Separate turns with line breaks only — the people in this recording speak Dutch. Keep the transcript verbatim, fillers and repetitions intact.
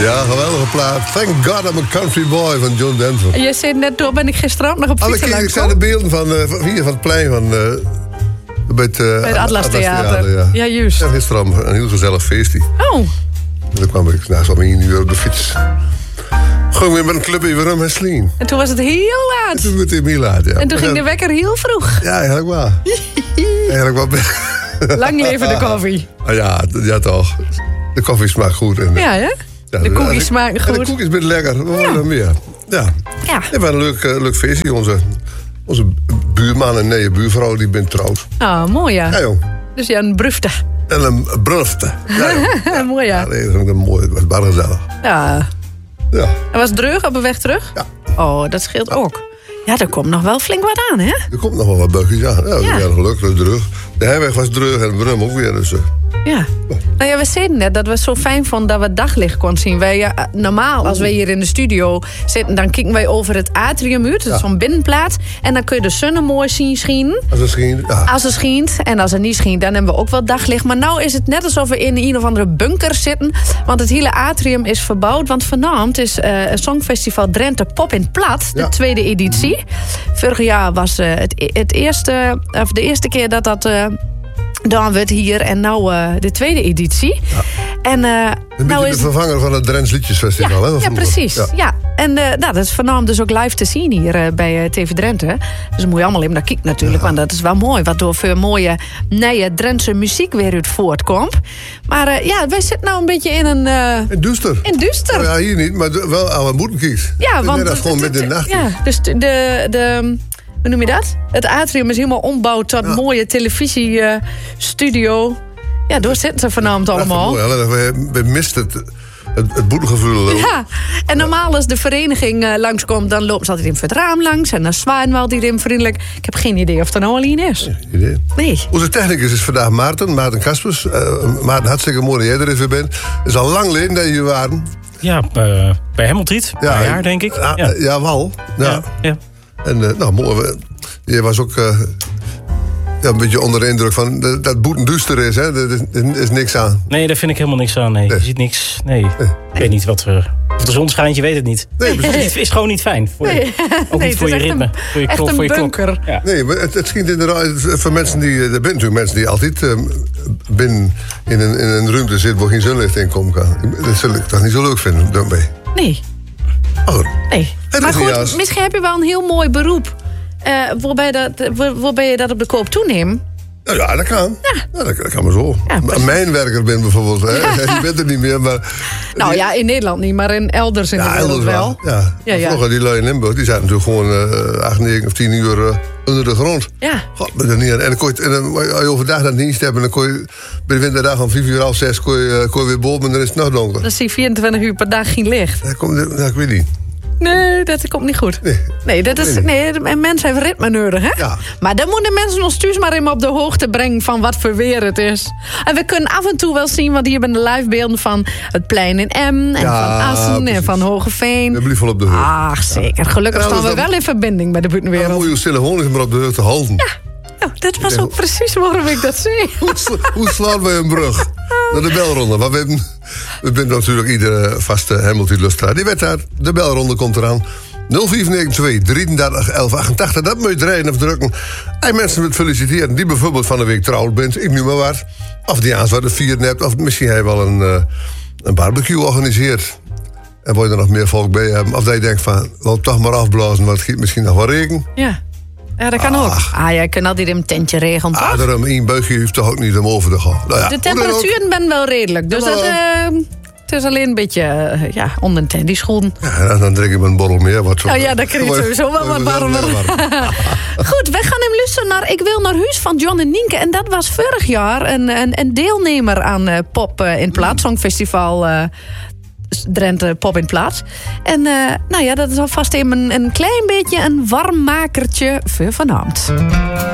Ja, geweldige plaat. Thank God I'm a Country Boy van John Denver.
En jij zei net, door ben ik gisteravond nog op
Alle
fietsen
keer, ik
langs.
zijn de beelden van, uh, van hier van het plein van... Uh, bij het, uh,
Bij het Atlas Theater.
Theater, ja.
Ja, juist.
Ja, gisteravond een heel gezellig feestje.
Oh.
En dan kwam ik na zo'n één uur op de fiets. Gewoon weer met een club even rum en slien.
En toen was het heel laat.
En toen werd het heel laat, ja.
En toen ging de wekker heel vroeg.
Ja, eigenlijk wel. eigenlijk wel.
Lang leven de koffie.
Ah, ja, ja, toch. De koffie smaakt goed. En,
Ja, hè?
ja,
De koekjes smaken goed.
En de koekjes zijn lekker. We willen
Ja.
nog meer. Ja.
Ja.
Het was een leuk, uh, leuk feestje. Onze, onze buurman en nee, buurvrouw, die bent trouwd.
Oh, mooi ja.
Ja, jong.
Dus ja, een brufte.
En een brulfte. Ja, jong.
Mooi ja.
Ja, nee, dat is ook een mooi. Het was bar gezellig.
Ja.
Ja.
En was het druk op de weg terug?
Ja.
Oh, dat scheelt ook. Ja, er komt nog wel flink wat aan, hè?
Er komt nog wel wat bugjes aan. Ja, dat is
Ja.
wel gelukkig. Drug. De heenweg was druk en de brum ook weer. Dus, uh,
Ja. Nou ja, we zeiden net dat we het zo fijn vonden dat we het daglicht konden zien. Wij, ja, normaal, als wij hier in de studio zitten, dan kijken wij over het atrium uit. Dat is
Ja.
zo'n binnenplaats. En dan kun je de zon mooi zien schijnen.
als het scheen, ja.
Als het schijnt. En als het niet schijnt, dan hebben we ook wel daglicht. Maar nou is het net alsof we in een of andere bunker zitten. Want het hele atrium is verbouwd. Want vanavond is uh, het Songfestival Drenthe Pop in het Plat. De
Ja.
tweede editie. Vorig jaar was uh, het, het eerste, of de eerste keer dat dat... Uh, Dan werd hier en nou uh, de tweede editie.
Ja.
En uh,
Een
nou
beetje
is
de vervanger van het Drents Liedjesfestival,
ja,
hè? van
ja,
vroeger.
precies.
Ja.
Ja. En uh, nou, dat is vanavond dus ook live te zien hier uh, bij uh, T V Drenthe. Dus dan moet je allemaal even naar kijken natuurlijk. Want dat is wel mooi. Wat door veel mooie nieuwe Drentse muziek weer uit voortkomt. Maar uh, ja, wij zitten nou een beetje in een... Uh,
In Duister.
in Duister.
Nou ja, hier niet, maar de- wel aan moeten kies.
Ja, want...
dat is gewoon midden in de nacht.
Ja, dus de... de, de hoe noem je dat? Het atrium is helemaal ombouwd tot
Ja.
mooie televisiestudio. Ja, door zitten ze vanavond allemaal.
Mooi, hè? we, we misten het, het, het boetegevoel.
Ja, en normaal als de vereniging uh, langskomt, dan loopt ze altijd in het raam langs. En dan zwaaien we altijd in vriendelijk. Ik heb geen idee of er nou al een is.
Idee.
Nee.
Onze technicus is vandaag Maarten, Maarten Kaspers. Uh, Maarten, hartstikke mooi dat jij er even bent. Het is al lang geleden dat je hier waren.
Ja, uh, bij Hemmeltriet. Een paar jaar, denk ik.
Ja,
Ja,
ja wel. Ja.
ja. ja.
En uh, nou, mooi. we- Jij was ook uh, ja, een beetje onder de indruk van dat dat boeten duister is. Hè? Er is, er is niks aan.
Nee, daar vind ik helemaal niks aan. Nee,
Nee.
je ziet niks. Nee, ik weet niet wat er... Of de zon schijnt, je weet het niet.
Nee, precies.
Het is gewoon niet fijn. Voor je,
Nee.
ook
Nee,
niet voor je
het is echt
ritme.
een-
voor je
echt
klok,
een
voor je klok.
bunker.
Ja.
Nee, maar het, het schijnt inderdaad voor mensen die... Er zijn natuurlijk mensen die altijd uh, binnen in een, in een ruimte zitten waar geen zonlicht in komt. Kan. Dat zul ik toch niet zo leuk vinden, dan ben je.
Nee.
Oh,
Nee.
Het
Maar
is niet
goed,
juist.
misschien heb je wel een heel mooi beroep. Uh, waarbij, dat, waar- waarbij je dat op de koop toeneemt.
nou ja, dat kan. Ja. dat, dat kan maar zo.
Ja, precies.
Een mijnwerker ben bijvoorbeeld. Hè. Je bent er niet meer, maar...
Nou ja, in Nederland niet, maar in elders in de
Ja,
wereld
elders
wel.
wel. Ja.
Ja, ja.
Vroeger die lui in Limburg, die zaten natuurlijk gewoon uh, acht, negen of tien uur uh, onder de grond.
Ja.
God, ben er niet aan. En, dan kon je, en dan, als je overdag dat dienst hebt, en dan kon je bij de winterdag om vijf uur, half zes, kon je, uh, kon je weer boven en dan is het nog donker.
Dan zie je vierentwintig uur per dag geen licht.
Dat komt, dat, ik weet niet.
Nee, dat komt niet goed.
Nee.
Nee, dat is,
Nee.
nee, een mens heeft ritme nodig, hè?
Ja.
Maar dan moeten mensen ons thuis maar even op de hoogte brengen van wat voor weer het is. En we kunnen af en toe wel zien, want hier hebben de livebeelden van het plein in Emmen en
Ja,
van Assen en
precies.
van Hogeveen.
We blijven op de heugde.
Ach, zeker. Gelukkig
En
staan we
anders dan-
wel in verbinding met de
Dan
buitenwereld.
moet je stille honing maar op de heugde houden.
Nou, dat was ook precies waarom ik dat zei.
Hoe, sla- hoe slaan we een brug? Naar de belronde. Maar we hebben, we hebben natuurlijk iedere vaste Hamilton-lustraad. Die weet daar. De belronde komt eraan. nul vijf negen twee drieëndertig elf achtentachtig. Dat moet je draaien of drukken. En mensen met feliciteren die bijvoorbeeld van de week trouwd bent. Ik noem maar wat. Of die aan wat vieren hebt. Of misschien hij wel een, uh, een barbecue organiseert. En wil je er nog meer volk bij hebben. Of dat je denkt van, laat toch maar afblazen. Want het giet misschien nog wel regen.
Ja. Ja, dat kan ook. Ah, jij kunt altijd in een tentje regelen, toch?
Ah, daarom één buigje heeft toch ook niet om over te gaan. Nou ja,
De
hoe dan ook.
temperaturen ben wel redelijk. Dus
Ja,
dat,
maar-
eh, het is alleen een beetje uh, ja, onder een tennisschoen.
Ja, en dan drink ik een borrel meer. Wat zo.
Nou ja, dan krijg je sowieso wel wat warmer. Goed, we gaan hem luisteren naar Ik wil naar huis van John en Nienke. En dat was vorig jaar een, een, een deelnemer aan uh, Pop uh, in Plaats, Songfestival uh, Drenthe Pop in Plaats. En uh, nou ja, dat is alvast even een, een klein beetje een warmmakertje voor vanavond.